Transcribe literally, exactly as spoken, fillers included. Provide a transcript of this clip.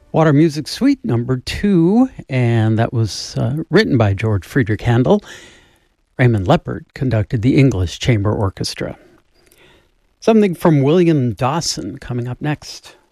Water Music Suite number two, and that was uh, written by George Friedrich Handel. Raymond Leppert conducted the English Chamber Orchestra. Something from William Dawson coming up next.